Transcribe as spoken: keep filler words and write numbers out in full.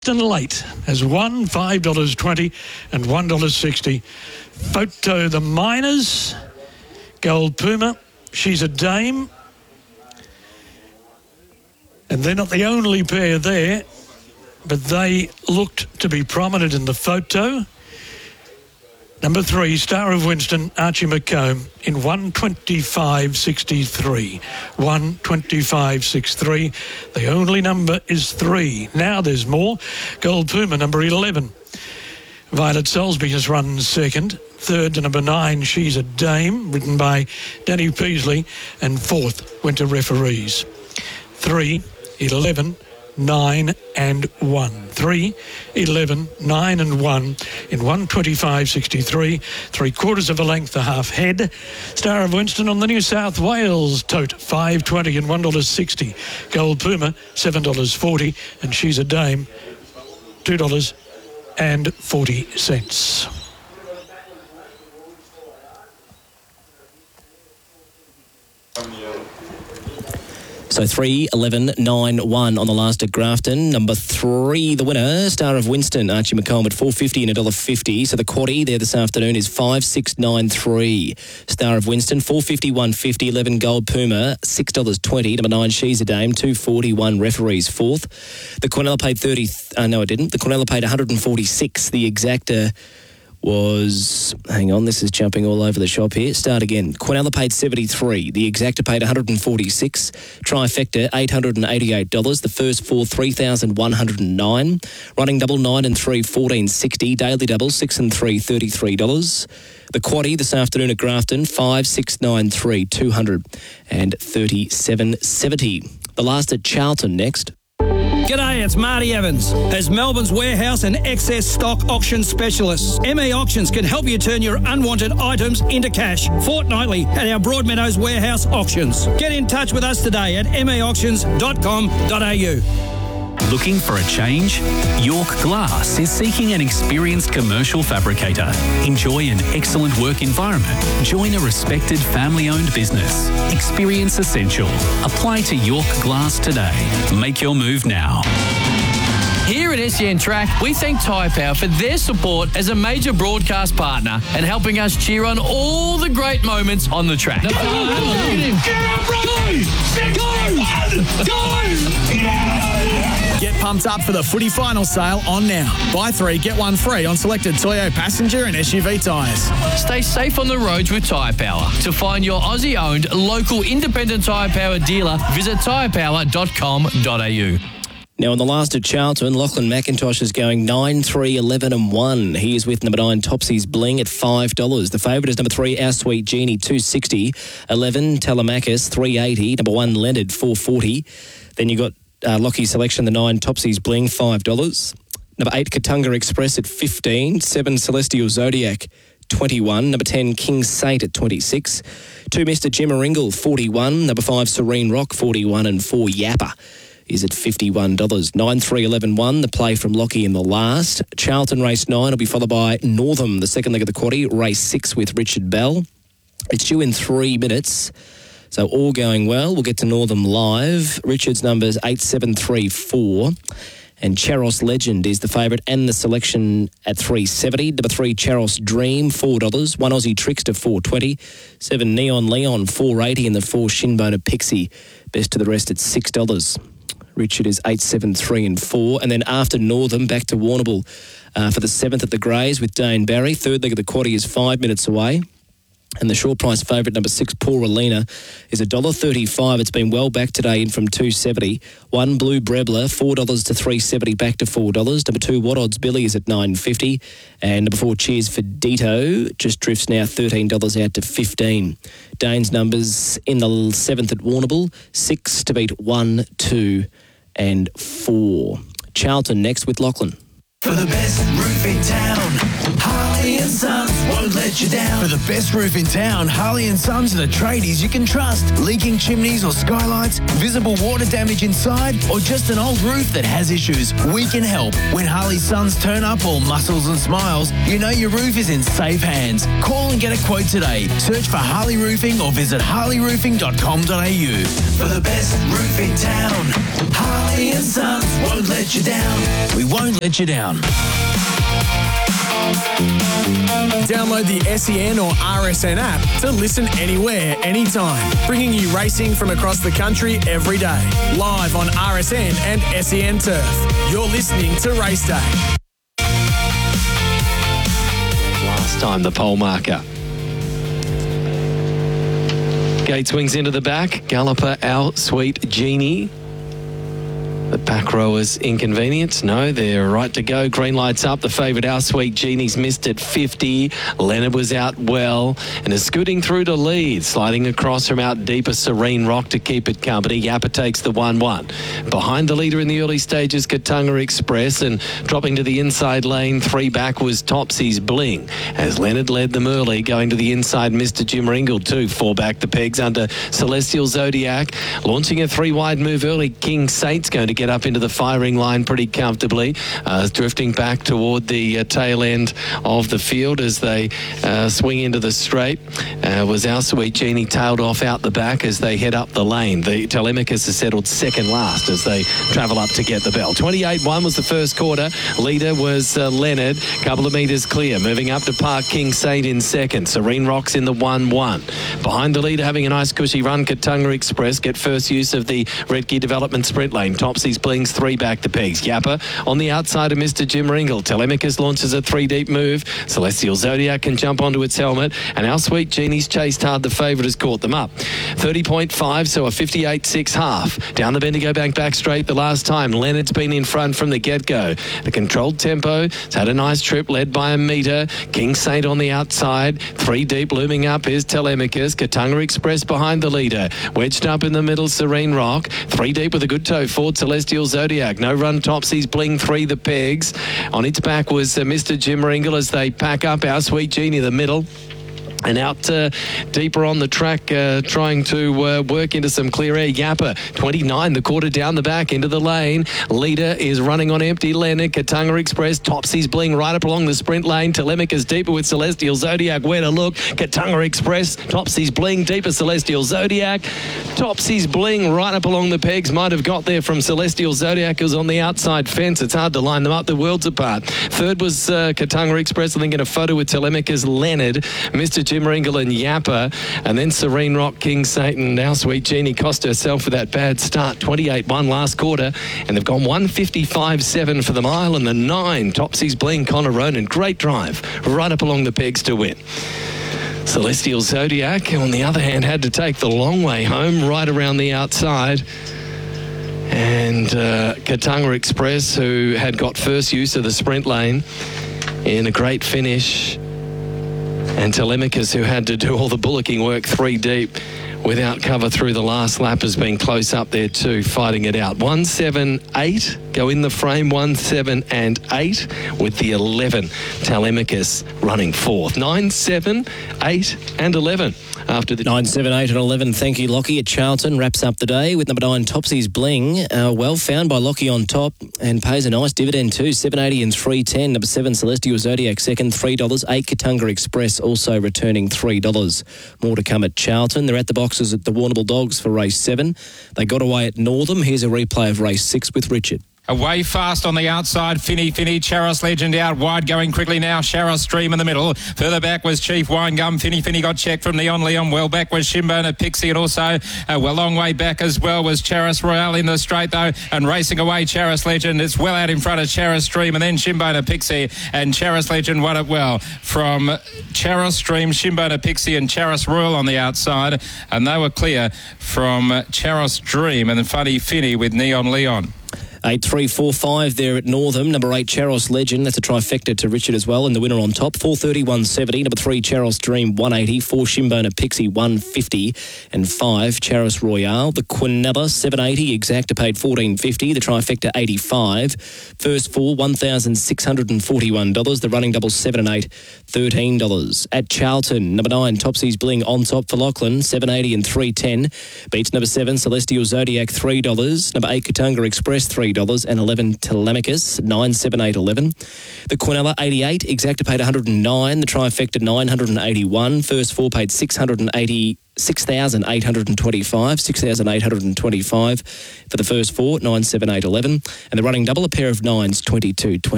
Late has won five dollars twenty and one dollar sixty. Photo the Miners, Gold Puma, She's a Dame. And they're not the only pair there, but they looked to be prominent in the photo. Number three, Star of Winston, Archie McComb in one twenty-five sixty-three. one twenty-five sixty-three. The only number is three. Now there's more. Gold Puma, number eleven. Violet Salisbury has run second. Third to number nine, She's a Dame, written by Danny Peasley. And fourth went to referees. Three, eleven, nine and one. Three, eleven, nine and one in one twenty-five sixty-three. Three quarters of a length, a half head. Star of Winston on the New South Wales tote, five twenty and one dollar sixty. Gold Puma, seven dollars forty. And She's a Dame, two dollars forty. So three, eleven, nine, one on the last at Grafton. Number three, the winner, Star of Winston, Archie McComb at four fifty and one dollar fifty. So the quaddie there this afternoon is five six nine three. Star of Winston, four fifty, one fifty. eleven Gold Puma, six dollars twenty. Number nine, She's a Dame, two forty-one. Referees fourth. The Cornella paid thirty. Uh, no, it didn't. The Cornella paid one forty-six. The Exacta was, hang on, this is jumping all over the shop here. Start again. Quinella paid seventy-three. The Exacta paid one forty-six. Trifecta, eight hundred eighty-eight dollars. The first four, three thousand one hundred nine. Running double, nine and three, fourteen sixty. Daily double, six and three, thirty-three dollars. The quaddie this afternoon at Grafton, five six nine three, two hundred thirty-seven seventy. The last at Charlton next. G'day, it's Marty Evans. As Melbourne's warehouse and excess stock auction specialists, M E Auctions can help you turn your unwanted items into cash fortnightly at our Broadmeadows warehouse auctions. Get in touch with us today at m e auctions dot com dot a u. Looking for a change? York Glass is seeking an experienced commercial fabricator. Enjoy an excellent work environment. Join a respected family-owned business. Experience essential. Apply to York Glass today. Make your move now. Here at S E N Track, we thank Tyre Power for their support as a major broadcast partner and helping us cheer on all the great moments on the track. Get up, bro! Go! Go! Go! Get pumped up for the footy final sale on now. Buy three, get one free on selected Toyo passenger and S U V tyres. Stay safe on the roads with Tyre Power. To find your Aussie-owned local independent Tyre Power dealer, visit tyre power dot com dot a u. Now, on the last at Charlton, Lachlan McIntosh is going nine, three, eleven and one. He is with number nine, Topsy's Bling at five dollars. The favourite is number three, Our Sweet Genie, two sixty. eleven, Telemachus, three eighty. Number one, Leonard, four forty. Then you got uh, Lockie's Selection, the nine, Topsy's Bling, five dollars. Number eight, Katunga Express at fifteen. seven, Celestial Zodiac, twenty-one. Number ten, King Saint at twenty-six. two, Mister Jimmeringel, forty-one. Number five, Serene Rock, forty-one. And four, Yappa is at fifty-one dollars. nine, three, eleven, one, the play from Lockie in the last. Charlton race nine will be followed by Northam, the second leg of the quaddie, race six with Richard Bell. It's due in three minutes, so all going well. We'll get to Northam live. Richard's number's eight seven three four. And Charos Legend is the favourite and the selection at three seventy. Number three, Charos Dream, four dollars. One Aussie Trickster, four twenty. Seven, Neon Leon, four eighty. And the four, Shinboner Pixie, best of the rest at six dollars. Richard is eight, seven, three and four. And then after Northam, back to Warrnambool uh, for the seventh at the Greys with Dane Barry. Third leg of the quaddie is five minutes away. And the short price favourite, number six, Paulina, is one dollar thirty-five. It's been well back today in from two seventy. One, Blue Brebler, four dollars to three seventy, back to four dollars. Number two, What Odds Billy is at nine fifty. And number four, Cheers for Dito, just drifts now thirteen dollars out to fifteen. Dane's numbers in the seventh at Warrnambool, six to beat one, two and four. Charlton next with Lachlan. For the best roof roof in town. Harley and Sons won't let you down. For the best roof in town, Harley and Sons are the tradies you can trust. Leaking chimneys or skylights, visible water damage inside, or just an old roof that has issues, we can help. When Harley Sons turn up all muscles and smiles, you know your roof is in safe hands. Call and get a quote today. Search for Harley Roofing or visit harley roofing dot com dot a u. For the best roof in town, Harley and Sons won't let you down. We won't let you down. Download the S E N or R S N app to listen anywhere, anytime. Bringing you racing from across the country every day. Live on R S N and S E N Turf. You're listening to Race Day. Last time the pole marker. Gate swings into the back. Galloper, Our Sweet Genie. The back rowers inconvenience? No, they're right to go. Green lights up. The favourite, Our Sweet Genie's missed at fifty. Leonard was out well and is scooting through to lead. Sliding across from out deeper, Serene Rock to keep it company. Yappa takes the one one. Behind the leader in the early stages, Katunga Express, and dropping to the inside lane, three back was Topsy's Bling. As Leonard led them early, going to the inside, Mister Jim Ringle too. Four back the pegs under Celestial Zodiac. Launching a three wide move early, King Saint's going to get up into the firing line pretty comfortably, uh, drifting back toward the uh, tail end of the field as they uh, swing into the straight. Uh, was Our Sweet Genie tailed off out the back as they head up the lane. The Telemachus has settled second last as they travel up to get the bell. twenty-eight one was the first quarter. Leader was uh, Leonard, couple of metres clear. Moving up to Park, King Saint in second. Serene Rocks in the one one. Behind the leader, having a nice cushy run, Katunga Express get first use of the Redkey Development sprint lane. Topsy's Blings three back the pegs. Yappa on the outside of Mister Jim Ringle. Telemachus launches a three deep move. Celestial Zodiac can jump onto its helmet, and Our Sweet Genie's chased hard. The favourite has caught them up. thirty point five, so a fifty-eight six half. Down the Bendigo Bank back straight the last time. Leonard's been in front from the get-go. The controlled tempo. It's had a nice trip led by a metre. King Saint on the outside. Three deep looming up is Telemachus. Katunga Express behind the leader. Wedged up in the middle, Serene Rock. Three deep with a good toe forward, Celestial Zodiac. No run, Topsy's Bling three the pegs. On its back was uh, Mister Jim Ringle as they pack up Our Sweet Genie, the middle. And out uh, deeper on the track, uh, trying to uh, work into some clear air. Yappa, twenty-nine, the quarter down the back into the lane. Leader is running on empty. Leonard, Katunga Express, Topsy's Bling right up along the sprint lane. Telemachus deeper with Celestial Zodiac. Where to look? Katunga Express, Topsy's Bling deeper, Celestial Zodiac. Topsy's Bling right up along the pegs. Might have got there from Celestial Zodiac, who's on the outside fence. It's hard to line them up. They're worlds apart. Third was uh, Katunga Express. I think in a photo with Telemachus, Leonard, Mister Jim Ringle and Yappa, and then Serene Rock, King Saint, and Our Sweet Genie cost herself for that bad start. twenty-eight one last quarter, and they've gone one fifty-five seven for the mile, and the nine, Topsy's Bling, Connor Ronan. Great drive, right up along the pegs to win. Celestial Zodiac, on the other hand, had to take the long way home, right around the outside. And uh, Katunga Express, who had got first use of the sprint lane in a great finish. And Telemachus, who had to do all the bullocking work three deep without cover through the last lap, has been close up there too, fighting it out. one seven eight go in the frame, one seven and eight with the eleven. Telemachus running fourth. nine seven eight and eleven after the nine seven eight and eleven. Thank you, Lockie. At Charlton wraps up the day with number nine, Topsy's Bling. Uh, well found by Lockie on top and pays a nice dividend too. seven eighty and three ten. Number seven, Celestial Zodiac second, three dollars. eight, Katunga Express also returning three dollars. More to come at Charlton. They're at the boxes at the Warrnambool Dogs for race seven. They got away at Northam. Here's a replay of race six with Richard. Away fast on the outside, Finny Finny, Charos Legend out wide, going quickly now, Charos Dream in the middle. Further back was Chief Winegum. Finny Finny got checked from Neon Leon. Well back was Shimbona Pixie, and also uh, well long way back as well was Charos Royale in the straight though, and racing away Charos Legend. It's well out in front of Charos Dream, and then Shimbona Pixie, and Charos Legend won it well from Charos Dream, Shimbona Pixie and Charos Royal on the outside, and they were clear from Charos Dream and Funny Finny with Neon Leon. eight three four five there at Northam. Number eight, Charos Legend. That's a trifecta to Richard as well. And the winner on top, four thirty, one seventy. Number three, Charos Dream, one eighty. Four, Shimbona Pixie, one fifty. And five, Charos Royale. The Quinella, seven eighty. Exacta paid fourteen fifty. The trifecta, eighty-five. First four, one thousand six hundred forty-one dollars. The running double, seven and eight, thirteen dollars. At Charlton, number nine, Topsy's Bling on top for Lachlan, seven eighty and three ten. Beats number seven, Celestial Zodiac, three dollars. Number eight, Katanga Express, three dollars. And eleven, Telemachus, nine seven eight eleven. The Quinella, eighty-eight. Exacta paid one hundred nine. The trifecta, nine hundred eighty-one. First four paid six hundred eighty. six thousand eight hundred twenty-five, six thousand eight hundred twenty-five for the first four, nine seven eight eleven. And the running double, a pair of nines, twenty-two twenty.